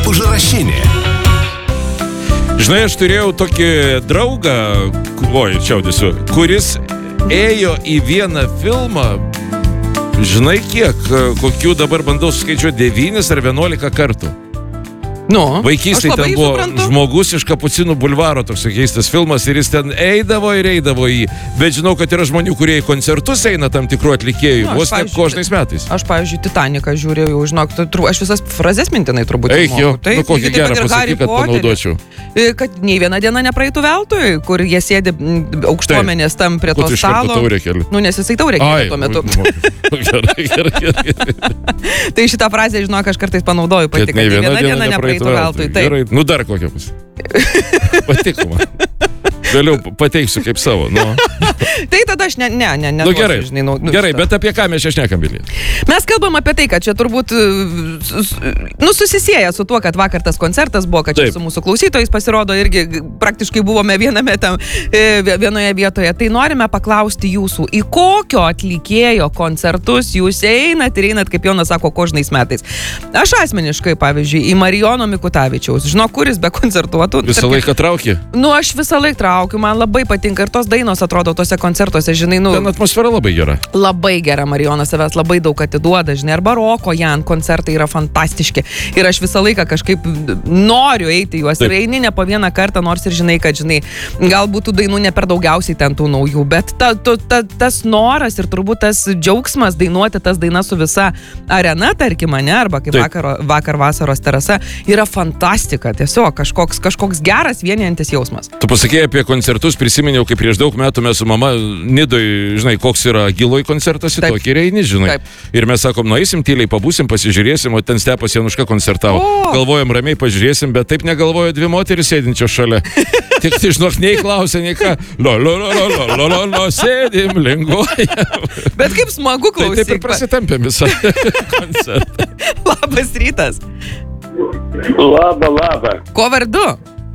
užrašinė. Žinai, aš turėjau tokį draugą, čiaudėsiu, kuris ėjo į vieną filmą, žinai kiek, kokių dabar bandau suskaičiuoti 9 ar 11 kartų. Vaikystėje ten buvo Žmogus iš Kapucinų bulvaro, toks keistas filmas, ir jis ten eidavo į. Bet žinau, kad yra žmonių, kurie į koncertus eina tam tikrų atlikėjų, vos ne kožnais metais. Aš, pavyzdžiui, Titaniką žiūrėjau, žinok, aš visas frazes mintinai turbūt moku. Kokią gerą pasakyti, kad panaudočiau. Kad nei viena diena nepraeitų veltui, kur jie sėdi aukštuomenės tam prie to stalo. Nes jisai taurė kėlė tuo metu. Tai šitą frazę, žinok, aš kartais panaudoju pati, kad nei viena diena nepraeitų veltui. Gerai, dar kokią bus. Patiko man. Vėliau pateiksiu kaip savo. Tai tada aš gerai, gerai, bet apie ką mes čia šnekam, Vilija? Mes kalbam apie tai, kad čia turbūt susisieja su tuo, kad vakar tas koncertas buvo, kad čia su mūsų klausytojais pasirodo irgi praktiškai buvome vienoje vietoje. Tai norime paklausti jūsų, į kokio atlikėjo koncertus jūs einat, kaip Jonas sako, kožnais metais. Aš asmeniškai, pavyzdžiui, į Marijono Mikutavičiaus. Žinau, kuris be koncertuotų. Visą laiką trauki? Aš visą laiką traukiu, man labai patinka ir tos dainos atrodo tose koncertuose, žinai, ten atmosfera labai gera. Labai gera, Marijonas savęs labai daug atiduoda, žinai, arba Roko Jan koncertai yra fantastiški ir aš visą laiką kažkaip noriu eiti juos. Ir eini ne po vieną kartą, nors ir žinai, kad, žinai, galbūt tų dainų ne per daugiausiai ten tų naujų, bet tas noras ir turbūt tas džiaugsmas dainuoti tas dainas su visa arena, tarkim, arba kaip vakar vasaros terasa, yra fantastika, tiesiog kažkoks geras vienijantis jausmas. Tu pasakėjai apie koncertus, prisiminiau, kaip prieš daug metų mes su mama Nidoj, žinai, koks yra Giloj koncertas, į tokį reini, žinai. Ir mes sakom, nueisim tyliai, pabūsim, pasižiūrėsim, o ten Stepas Januška koncertavo. Galvojom, ramiai pažiūrėsim, bet taip negalvojo 2 moteris sėdinčios šalia. Tik tai, žinok, nei klausė, nei ką. Sėdim, linguojam. Bet kaip smagu klausyk. Taip ir prasitampėm visą koncertą. Labas rytas. Labą. Ko vardu?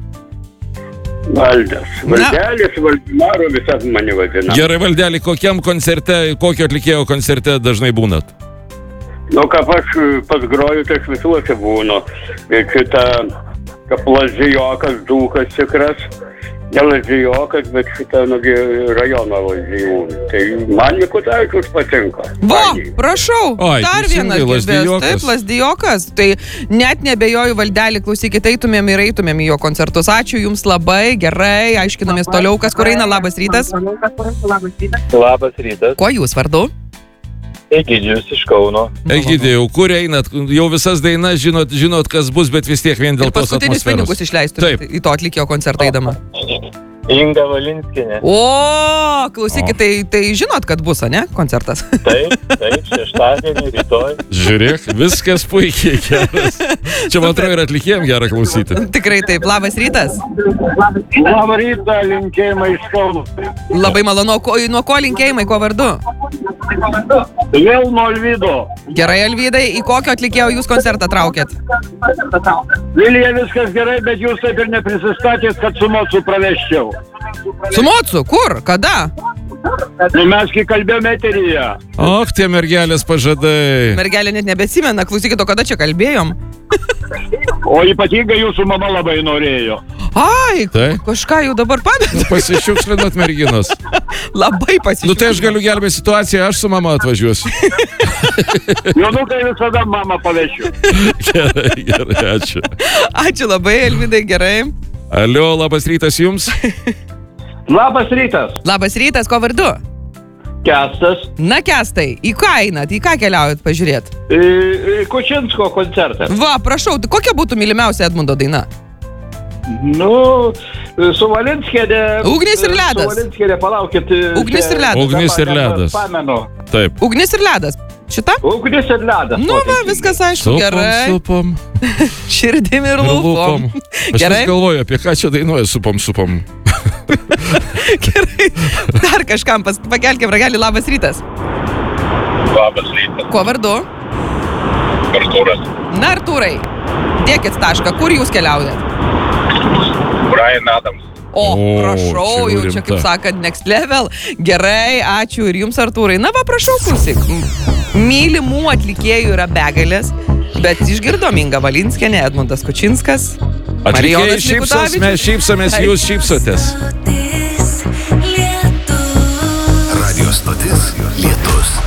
Valdas. Valdelis, Valdemaro visas mane vadina. Gerai, Valdelį, kokio atlikėjo koncerte dažnai būnat? Kaip aš pas groju, tai aš visuose būnu. Šitą Lazdžijokas, Dzūkas tikras. Ne Lazdžijokas, bet šitą rajono Lazdžijų. Tai man Mikutavičius patinka. Prašau, dar vienas girdės. Taip, Lazdžijokas. Tai net nebejoju, Valdelį, klausykit, eitumėm į jo koncertus. Ačiū jums labai, gerai, aiškinamės toliau, kas kur eina. Labas rytas. Labas rytas. Kuo jūs vardu? Egidijus iš Kauno. Egidijau, kur einat? Jau visas dainas žinot, kas bus, bet vis tiek vien dėl tos atmosferos. Ir paskutinis pinigus išleistumėt į to atlikėjo koncertą eidama. Inga Valinskienė. Klausykit, tai žinot, kad bus, ne, koncertas? Taip, šeštadienį, rytoj. Žiūrėk, viskas puikiai geras. Čia, man atrodo, ir atlikėjom gerą klausyti. Tikrai taip. Labas rytas. Labą rytą, linkėjimai iš Kauno. Labai malonu. Nuo ko linkėjimai, ko vardu? Vėl nuo Alvydo. Gerai, Alvydai, į kokio atlikėjo jūs koncertą traukėt? Vilija, viskas gerai, bet jūs taip ir neprisistatėt, kad su Mocu praveščiau. Su Mocu? Kur? Kada? Mes kai kalbėjome eteryje. Tie mergelės pažadai. Mergelė net nebesimena, klausykit, o kada čia kalbėjom? O ypatingai jūsų mama labai norėjo. Kažką jau dabar pametu. Pasišiukšlinot merginos. Labai pasišiukšlinot. Tai aš galiu gelbėti situaciją, aš su mama atvažiuosiu. Jonukai visada mamą pavešiu. Gerai, ačiū. Ačiū labai, Elvidai, gerai. Alio, labas rytas jums. Labas rytas. Labas rytas, ko vardu? Kestas. Na, Kestai, į ką einat, į ką keliaujat pažiūrėt? Kučinsko koncertas. Prašau, kokia būtų mylimiausia Edmundo daina? Su Valinskienė. Ugnis ir ledas. Su Valinskienė, palaukit. Ugnis ir ledas. Ugnis ir ledas. Pamenu. Taip. Ugnis ir ledas. Šita? Ugnis ir ledas. Viskas aišku, gerai. Supom. Širdim ir lūpom. Aš vis galvoju, apie ką čia dainuoja supom. Gerai. Dar kažkam pakelkim ragelį. Labas rytas. Labas rytas. Kuo vardu? Artūras. Na, Artūrai, dėkit tašką. Kur jūs keliaujat? Brian Adams. Prašau, jau čia kaip sakant, next level. Gerai, ačiū ir jums, Artūrai. Prašau, klausyk. Mylimų atlikėjų yra begalės. Bet išgirdom Inga Valinskienė, Edmundas Kučinskas. Atlikėjai Marijonas šypsos, Mikutavičius. mes šypsomės, jūs šypsotės. Radio stotis Lietus.